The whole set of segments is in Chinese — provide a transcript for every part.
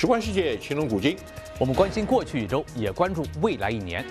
时观世界，情论古今。 我们关心过去一周，也关注未来一年。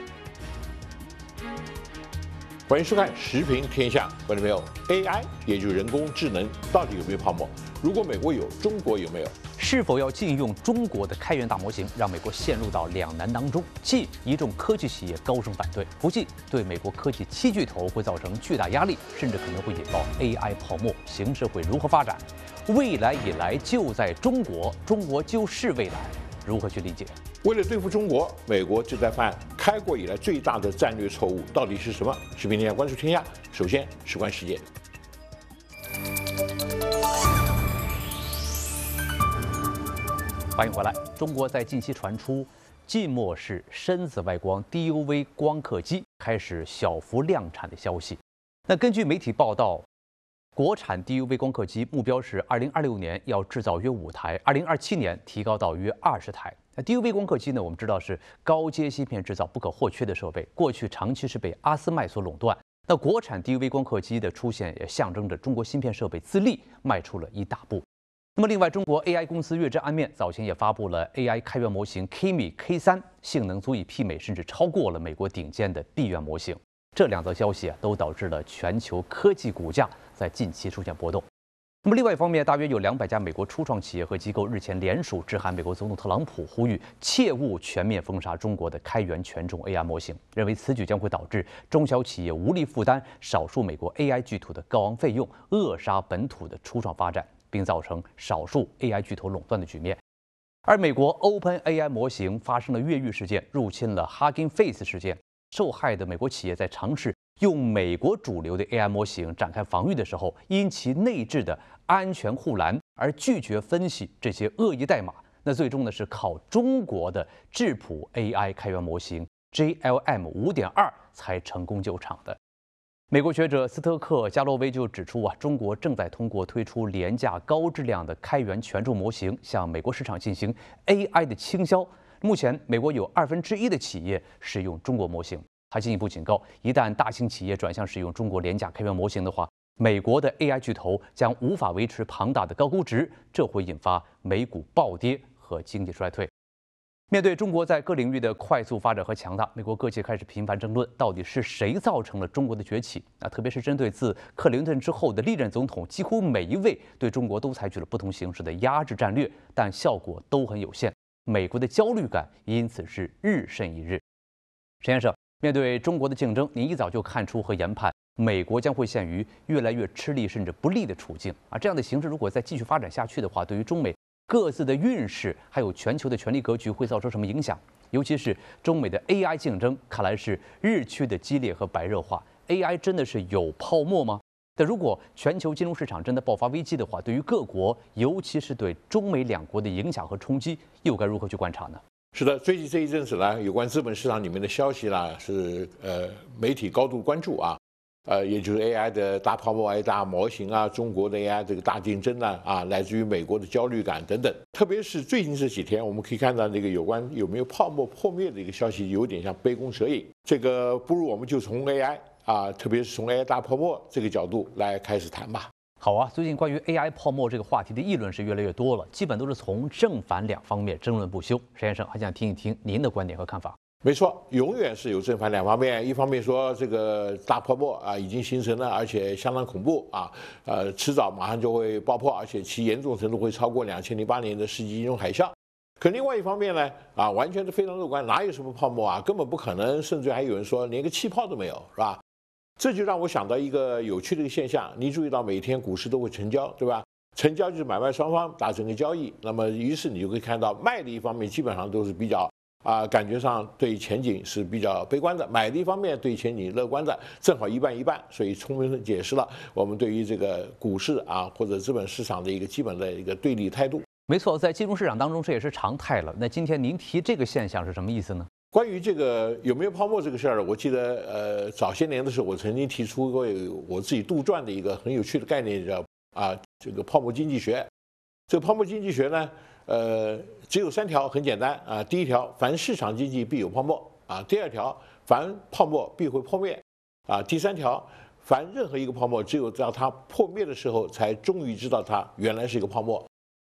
欢迎收看《时评天下》，观众朋友 ，AI 也就是人工智能到底有没有泡沫？如果美国有，中国有没有？ 是否要禁用中国的开源大模型，让美国陷入到两难当中？禁，一众科技企业高声反对；不禁，对美国科技七巨头会造成巨大压力，甚至可能会引爆 AI 泡沫，形势会如何发展？未来以来就在中国，中国就是未来，如何去理解？ 为了对付中国，美国正在犯开国以来最大的战略错误，到底是什么？时评天下关注天下，首先事关世界。 欢迎回来。中国在近期传出浸没式深紫外光 DUV 光刻机开始小幅量产的消息。那根据媒体报道，国产 DUV 光刻机目标是2026年要制造约5台，2027年提高到约20台。那 DUV 光刻机呢，我们知道是高阶芯片制造不可或缺的设备，过去长期是被阿斯麦所垄断。那国产 DUV 光刻机的出现，也象征着中国芯片设备自立迈出了一大步。那么，另外，中国 AI 公司月之暗面早前也发布了 AI 开源模型 Kimi K3，性能足以媲美甚至超过了美国顶尖的闭源模型。这两则消息都导致了全球科技股价在近期出现波动。那么，另外一方面，大约有200家美国初创企业和机构日前联署致函美国总统特朗普，呼吁切勿全面封杀中国的开源权重 AI 模型，认为此举将会导致中小企业无力负担少数美国 AI 巨头的高昂费用，扼杀本土的初创发展，并造成少数 AI 巨头垄断的局面。而美国 OpenAI 模型发生了越狱事件，入侵了 Hugging Face 事件，受害的美国企业在尝试用美国主流的 AI 模型展开防御的时候，因其内置的安全护栏而拒绝分析这些恶意代码。那最终呢，是靠中国的质朴 AI 开源模型 JLM 5.2才成功救场的。美国学者斯特克加洛威就指出中国正在通过推出廉价高质量的开源权重模型，向美国市场进行 AI 的倾销。目前，美国有1/2的企业使用中国模型。他进一步警告，一旦大型企业转向使用中国廉价开源模型的话，美国的 AI 巨头将无法维持庞大的高估值，这会引发美股暴跌和经济衰退。面对中国在各领域的快速发展和强大，美国各界开始频繁争论，到底是谁造成了中国的崛起？特别是针对自克林顿之后的历任总统，几乎每一位对中国都采取了不同形式的压制战略，但效果都很有限。美国的焦虑感因此是日甚一日。陈先生，面对中国的竞争，您一早就看出和研判，美国将会陷于越来越吃力甚至不利的处境这样的形势如果再继续发展下去的话，对于中美各自的运势，还有全球的权力格局会造成什么影响？尤其是中美的 AI 竞争，看来是日趋的激烈和白热化。AI 真的是有泡沫吗？但如果全球金融市场真的爆发危机的话，对于各国，尤其是对中美两国的影响和冲击，又该如何去观察呢？ 是的，最近这一阵子呢，有关资本市场里面的消息啦，是媒体高度关注也就是 AI 的大泡沫、AI 大模型中国的 AI 这个大竞争来自于美国的焦虑感等等。特别是最近这几天，我们可以看到这个有关有没有泡沫破灭的一个消息，有点像杯弓蛇影。这个不如我们就从 AI特别是从 AI 大泡沫这个角度来开始谈吧。 好最近关于 AI 泡沫这个话题的议论是越来越多了，基本都是从正反两方面争论不休。石先生还想听一听您的观点和看法。 没错，永远是有正反两方面。一方面说这个大泡沫已经形成了，而且相当恐怖迟早马上就会爆破，而且其严重程度会超过2008年的世纪金融海啸。可另外一方面呢完全是非常乐观，哪有什么泡沫根本不可能，甚至还有人说连个气泡都没有，是吧？这就让我想到一个有趣的一个现象，你注意到每天股市都会成交，对吧？成交就是买卖双方达成个交易，那么于是你就可以看到卖的一方面基本上都是比较感觉上对前景是比较悲观的，买的一方面对前景乐观的，正好一半一半，所以充分解释了我们对于这个股市或者资本市场的一个基本的一个对立态度。 没错，在金融市场当中这也是常态了。那今天您提这个现象是什么意思呢？ 关于这个有没有泡沫这个事儿，我记得早些年的时候，我曾经提出过我自己杜撰的一个很有趣的概念，叫这个泡沫经济学。这个泡沫经济学呢，只有3条，很简单第一条，凡市场经济必有泡沫第二条，凡泡沫必会破灭第三条，凡任何一个泡沫，只有到它破灭的时候，才终于知道它原来是一个泡沫。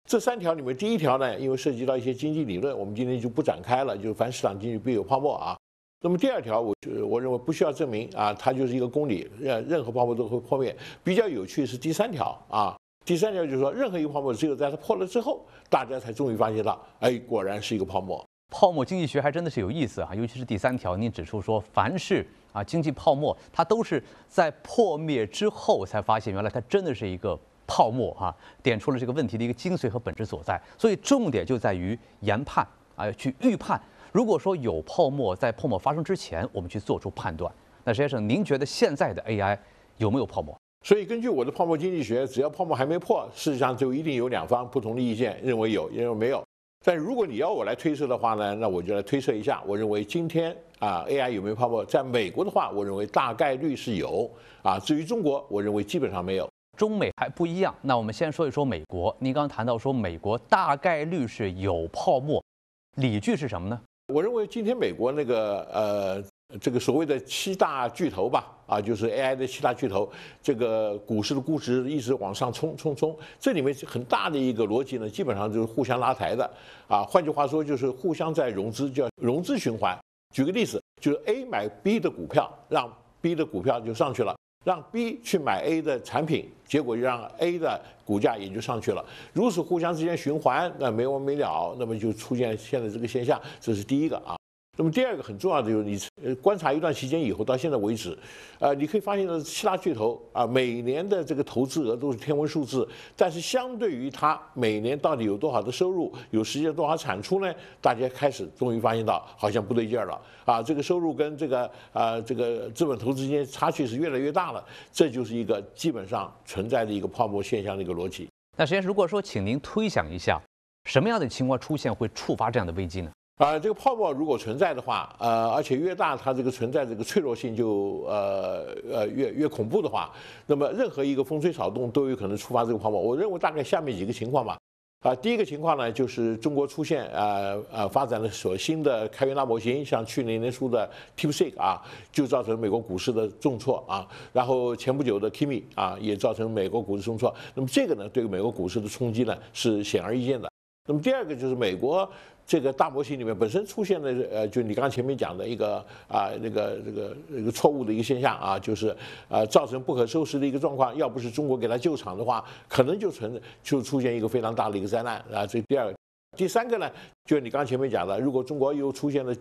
这3条里面，第1条呢，因为涉及到一些经济理论，我们今天就不展开了，就是凡市场经济必有泡沫啊。那么第2条，我认为不需要证明啊，它就是一个公理，任何泡沫都会破灭。比较有趣的是第3条啊，第3条就是说，任何一个泡沫只有在它破了之后，大家才终于发现到，哎，果然是一个泡沫。 泡沫经济学还真的是有意思啊，尤其是第3条，您指出说，凡是经济泡沫，它都是在破灭之后才发现，原来它真的是一个泡沫点出了这个问题的一个精髓和本质所在。所以重点就在于研判去预判。如果说有泡沫，在泡沫发生之前，我们去做出判断。那石先生，您觉得现在的 AI 有没有泡沫？ 所以根据我的泡沫经济学，只要泡沫还没破，事实上就一定有2方不同的意见，认为有，认为没有。但如果你要我来推测的话呢，那我就来推测一下。我认为今天AI 有没有泡沫，在美国的话，我认为大概率是有至于中国，我认为基本上没有。 中美还不一样。那我们先说一说美国。您刚刚谈到说美国大概率是有泡沫，理据是什么呢？ 我认为今天美国那个这个所谓的7大巨头吧，就是 AI 的7大巨头，这个股市的估值一直往上冲，这里面很大的一个逻辑呢，基本上就是互相拉抬的换句话说，就是互相在融资，叫融资循环。举个例子，就是 A 买 B 的股票，让 B 的股票就上去了，让 B 去买 A 的产品，结果让 A 的股价也就上去了。如此互相之间循环，那没完没了，那么就出现现在这个现象，这是第一个那么第2个很重要的就是你观察一段时间以后，到现在为止，你可以发现的7大巨头每年的这个投资额都是天文数字，但是相对于它每年到底有多少的收入，有实现多少产出呢？大家开始终于发现到好像不对劲儿了这个收入跟这个资本投资之间差距是越来越大了，这就是一个基本上存在的一个泡沫现象的一个逻辑。 那实际上，如果说请您推想一下，什么样的情况出现会触发这样的危机呢？ 这个泡沫如果存在的话，而且越大，它这个存在这个脆弱性就越恐怖的话，那么任何一个风吹草动都有可能触发这个泡沫。我认为大概下面几个情况吧。第一个情况呢，就是中国出现发展了所新的开源大模型，像去年年初的 DeepSeek 就造成美国股市的重挫然后前不久的 Kimi 也造成美国股市重挫。那么这个呢，对美国股市的冲击呢是显而易见的。那么第2个就是美国这个大模型里面本身出现的就你刚刚前面讲的一个那个错误的一个现象就是造成不可收拾的一个状况。要不是中国给他救场的话，可能就出现一个非常大的一个灾难这第2个。第3个呢，就是你刚刚前面讲的，如果中国又出现了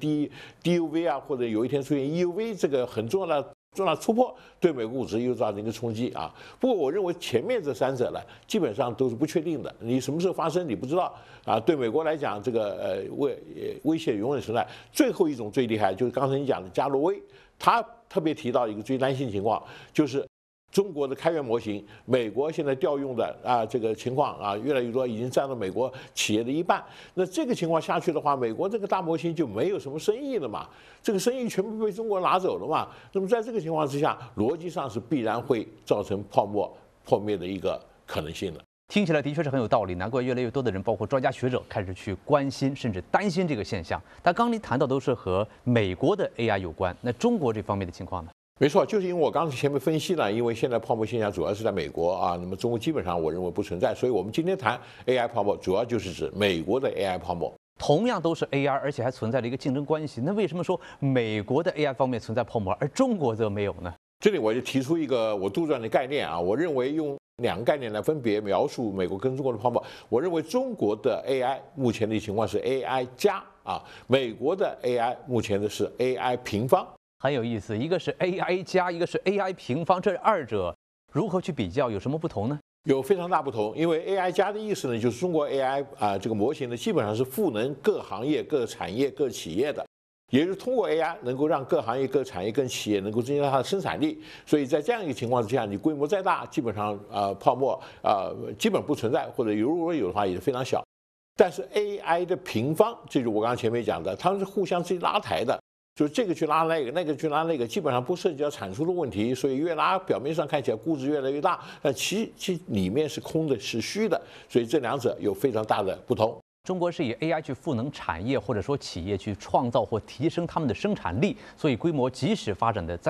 DUV 或者有一天出现 EUV 这个很重要的突破，对美国股市又造成一个冲击不过我认为前面这3者呢，基本上都是不确定的，你什么时候发生你不知道对美国来讲，这个威胁永远存在。最后一种最厉害就是刚才你讲的加罗威，他特别提到一个最担心情况，就是中国的开源模型，美国现在调用的这个情况越来越多，已经占了美国企业的1半。那这个情况下去的话，美国这个大模型就没有什么生意了嘛，这个生意全部被中国拿走了嘛。那么在这个情况之下，逻辑上是必然会造成泡沫破灭的一个可能性的。 听起来的确是很有道理，难怪越来越多的人，包括专家学者，开始去关心甚至担心这个现象。但刚您谈到都是和美国的 AI 有关，那中国这方面的情况呢？ 没错，就是因为我刚才前面分析了，因为现在泡沫现象主要是在美国那么中国基本上我认为不存在，所以我们今天谈 AI 泡沫，主要就是指美国的 AI 泡沫。 同样都是 AI， 而且还存在着一个竞争关系，那为什么说美国的 AI 方面存在泡沫，而中国则没有呢？ 这里我就提出一个我杜撰的概念我认为用2个概念来分别描述美国跟中国的泡沫。我认为中国的 AI 目前的情况是 AI 加美国的 AI 目前的是 AI 平方。 很有意思，一个是 AI 加，一个是 AI 平方，这2者如何去比较，有什么不同呢？ 有非常大不同，因为 AI 加的意思呢，就是中国 AI 这个模型呢，基本上是赋能各行业、各产业、各企业的，也就是通过 AI 能够让各行业、各产业、各企业能够增加它的生产力。所以在这样一个情况之下，你规模再大，基本上泡沫基本不存在，或者如果有的话也是非常小。但是 AI 的平方，这就是我刚刚前面讲的，它们是互相之间拉抬的。就是这个去拉那个，那个去拉那个，基本上不涉及到产出的问题，所以越拉表面上看起来估值越来越大，但其里面是空的，是虚的，所以这2者有非常大的不同。 中国是以 AI 去赋能产业或者说企业去创造或提升他们的生产力，所以规模即使发展的再大，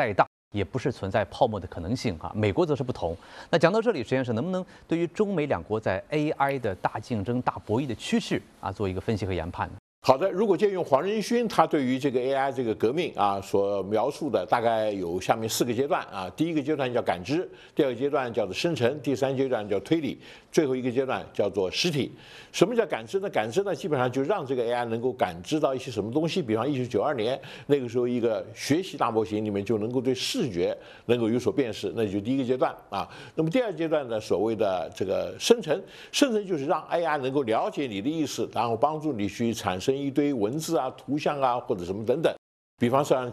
也不是存在泡沫的可能性啊。美国则是不同。那讲到这里，实验室能不能对于中美两国在 AI 的大竞争、大博弈的趋势啊，做一个分析和研判呢？ 好的，如果借用黄仁勋他对于这个 AI 这个革命啊所描述的，大概有下面4个阶段啊。第一个阶段叫感知，第二个阶段叫做生成，第三阶段叫推理，最后一个阶段叫做实体。什么叫感知呢？感知呢，基本上就让这个 AI 能够感知到一些什么东西。比方1992年那个时候，一个学习大模型里面就能够对视觉能够有所辨识，那就第一个阶段啊。那么第二阶段呢，所谓的这个生成，生成就是让 AI 能够了解你的意思，然后帮助你去产生一堆文字啊、图像啊或者什么等等，比方说像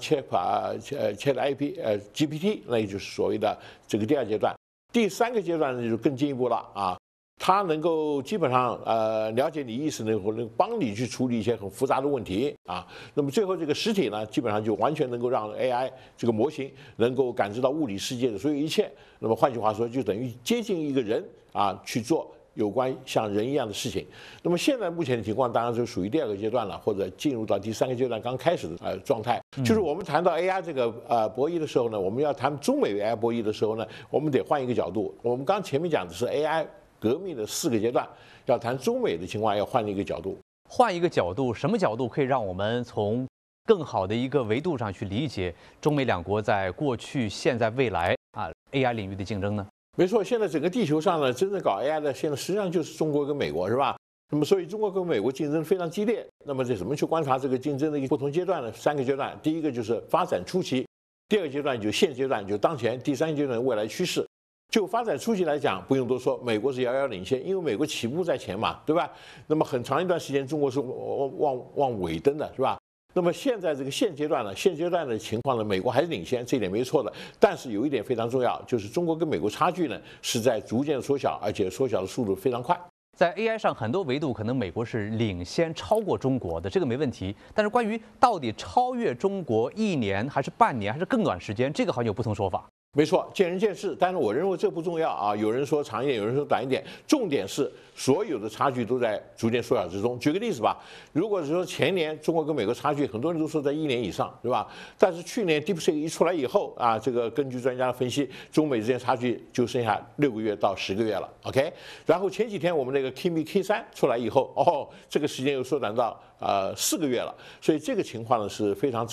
GPT，那也就是所谓的这个第二阶段。第三个阶段呢就更进一步了啊，它能够基本上了解你意思呢，能帮你去处理一些很复杂的问题啊。那么最后这个实体呢，基本上就完全能够让 AI 这个模型能够感知到物理世界的所有一切。那么换句话说，就等于接近一个人啊去做有关像人一样的事情。那么现在目前的情况当然就属于第二个阶段了，或者进入到第三个阶段刚开始的状态。就是我们谈到 AI 这个博弈的时候呢，我们要谈中美 AI 博弈的时候呢，我们得换一个角度。我们刚前面讲的是 AI 革命的4个阶段，要谈中美的情况要换一个角度。 换一个角度，什么角度可以让我们从更好的一个维度上去理解中美两国在过去、现在、未来啊 AI 领域的竞争呢？ 没错，现在整个地球上呢，真正搞 AI 的，现在实际上就是中国跟美国，是吧？那么所以中国跟美国竞争非常激烈。那么这怎么去观察这个竞争的一个不同阶段呢？3个阶段，第一个就是发展初期，第二个阶段就是现阶段，就当前，第三个阶段未来趋势。就发展初期来讲，不用多说，美国是遥遥领先，因为美国起步在前嘛，对吧？那么很长一段时间，中国是往尾蹬的，是吧？那么现在这个现阶段的情况呢，美国还是领先，这一点没错的。但是有一点非常重要，就是中国跟美国差距呢是在逐渐缩小，而且缩小的速度非常快。 在 AI 上很多维度，可能美国是领先超过中国的，这个没问题。但是关于到底超越中国1年还是半年还是更短时间，这个好像有不同说法。 没错，见仁见智，但是我认为这不重要啊。有人说长一点，有人说短一点，重点是所有的差距都在逐渐缩小之中。举个例子吧，如果是说前年中国跟美国差距，很多人都说在1年以上，对吧？但是去年 DeepSeek 一出来以后啊，这个根据专家的分析，中美之间差距就剩下6个月到10个月了 ，OK？ 然后前几天我们那个 Kimi K3出来以后，这个时间又缩短到4个月了，所以这个情况呢是非常